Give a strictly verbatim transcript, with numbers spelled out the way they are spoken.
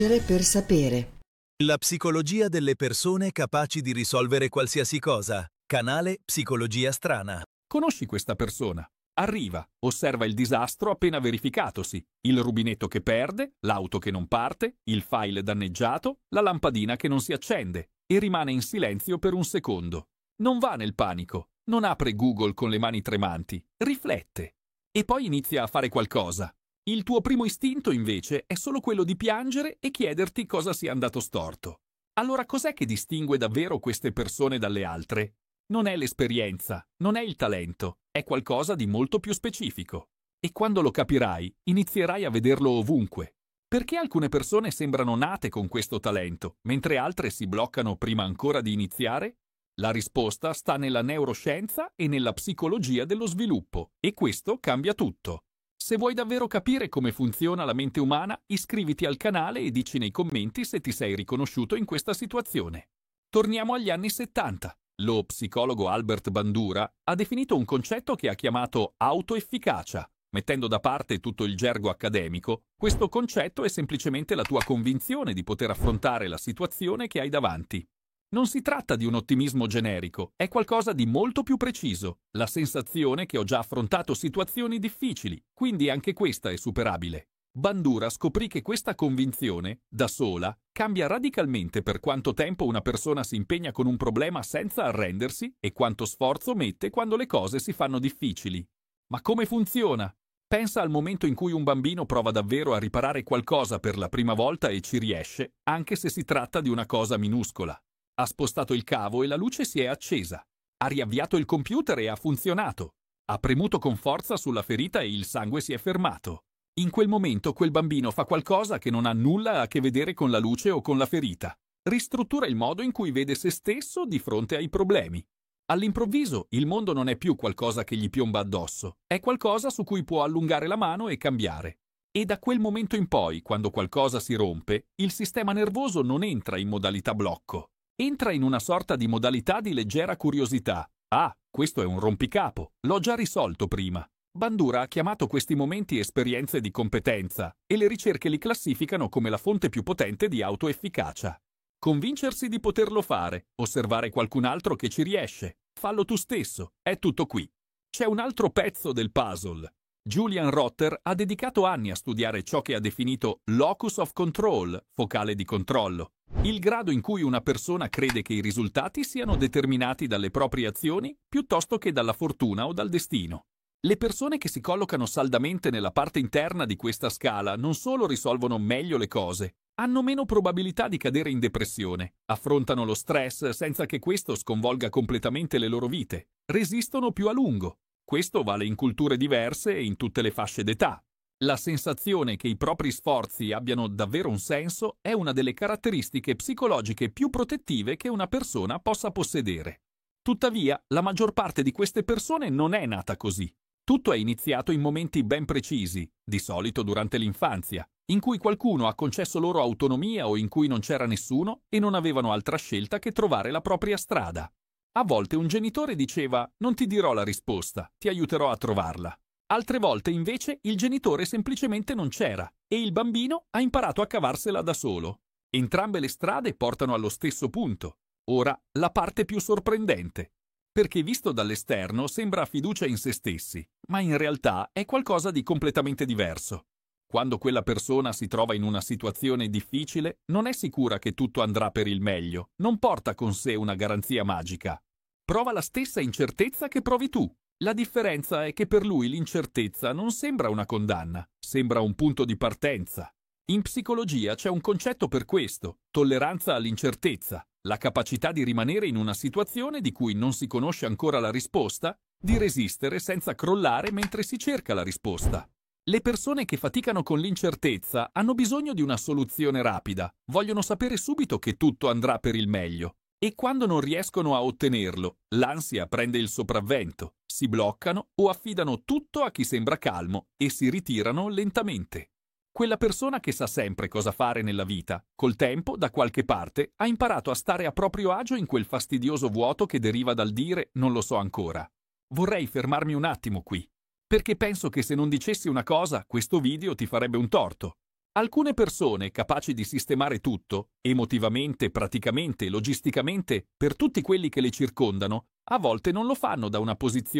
Per sapere. La psicologia delle persone capaci di risolvere qualsiasi cosa. Canale Psicologia Strana. Conosci questa persona? Arriva, osserva il disastro appena verificatosi, il rubinetto che perde, l'auto che non parte, il file danneggiato, la lampadina che non si accende e rimane in silenzio per un secondo. Non va nel panico, non apre Google con le mani tremanti, riflette e poi inizia a fare qualcosa. Il tuo primo istinto, invece, è solo quello di piangere e chiederti cosa sia andato storto. Allora cos'è che distingue davvero queste persone dalle altre? Non è l'esperienza, non è il talento, è qualcosa di molto più specifico. E quando lo capirai, inizierai a vederlo ovunque. Perché alcune persone sembrano nate con questo talento, mentre altre si bloccano prima ancora di iniziare? La risposta sta nella neuroscienza e nella psicologia dello sviluppo, e questo cambia tutto. Se vuoi davvero capire come funziona la mente umana, iscriviti al canale e dici nei commenti se ti sei riconosciuto in questa situazione. Torniamo agli anni settanta. Lo psicologo Albert Bandura ha definito un concetto che ha chiamato autoefficacia. Mettendo da parte tutto il gergo accademico, questo concetto è semplicemente la tua convinzione di poter affrontare la situazione che hai davanti. Non si tratta di un ottimismo generico, è qualcosa di molto più preciso, la sensazione che ho già affrontato situazioni difficili, quindi anche questa è superabile. Bandura scoprì che questa convinzione, da sola, cambia radicalmente per quanto tempo una persona si impegna con un problema senza arrendersi e quanto sforzo mette quando le cose si fanno difficili. Ma come funziona? Pensa al momento in cui un bambino prova davvero a riparare qualcosa per la prima volta e ci riesce, anche se si tratta di una cosa minuscola. Ha spostato il cavo e la luce si è accesa. Ha riavviato il computer e ha funzionato. Ha premuto con forza sulla ferita e il sangue si è fermato. In quel momento quel bambino fa qualcosa che non ha nulla a che vedere con la luce o con la ferita. Ristruttura il modo in cui vede se stesso di fronte ai problemi. All'improvviso il mondo non è più qualcosa che gli piomba addosso, è qualcosa su cui può allungare la mano e cambiare. E da quel momento in poi, quando qualcosa si rompe, il sistema nervoso non entra in modalità blocco. Entra in una sorta di modalità di leggera curiosità. Ah, questo è un rompicapo, l'ho già risolto prima. Bandura ha chiamato questi momenti esperienze di competenza e le ricerche li classificano come la fonte più potente di autoefficacia. Convincersi di poterlo fare, osservare qualcun altro che ci riesce, fallo tu stesso, è tutto qui. C'è un altro pezzo del puzzle. Julian Rotter ha dedicato anni a studiare ciò che ha definito locus of control, focale di controllo, il grado in cui una persona crede che i risultati siano determinati dalle proprie azioni piuttosto che dalla fortuna o dal destino. Le persone che si collocano saldamente nella parte interna di questa scala non solo risolvono meglio le cose, hanno meno probabilità di cadere in depressione, affrontano lo stress senza che questo sconvolga completamente le loro vite, resistono più a lungo. Questo vale in culture diverse e in tutte le fasce d'età. La sensazione che i propri sforzi abbiano davvero un senso è una delle caratteristiche psicologiche più protettive che una persona possa possedere. Tuttavia, la maggior parte di queste persone non è nata così. Tutto è iniziato in momenti ben precisi, di solito durante l'infanzia, in cui qualcuno ha concesso loro autonomia o in cui non c'era nessuno e non avevano altra scelta che trovare la propria strada. A volte un genitore diceva «Non ti dirò la risposta, ti aiuterò a trovarla». Altre volte invece il genitore semplicemente non c'era e il bambino ha imparato a cavarsela da solo. Entrambe le strade portano allo stesso punto. Ora, la parte più sorprendente. Perché visto dall'esterno sembra fiducia in se stessi, ma in realtà è qualcosa di completamente diverso. Quando quella persona si trova in una situazione difficile, non è sicura che tutto andrà per il meglio, non porta con sé una garanzia magica. Prova la stessa incertezza che provi tu. La differenza è che per lui l'incertezza non sembra una condanna, sembra un punto di partenza. In psicologia c'è un concetto per questo, tolleranza all'incertezza, la capacità di rimanere in una situazione di cui non si conosce ancora la risposta, di resistere senza crollare mentre si cerca la risposta. Le persone che faticano con l'incertezza hanno bisogno di una soluzione rapida, vogliono sapere subito che tutto andrà per il meglio. E quando non riescono a ottenerlo, l'ansia prende il sopravvento, si bloccano o affidano tutto a chi sembra calmo e si ritirano lentamente. Quella persona che sa sempre cosa fare nella vita, col tempo, da qualche parte, ha imparato a stare a proprio agio in quel fastidioso vuoto che deriva dal dire «non lo so ancora». Vorrei fermarmi un attimo qui, perché penso che se non dicessi una cosa, questo video ti farebbe un torto. Alcune persone capaci di sistemare tutto, emotivamente, praticamente, logisticamente, per tutti quelli che le circondano, a volte non lo fanno da una posizione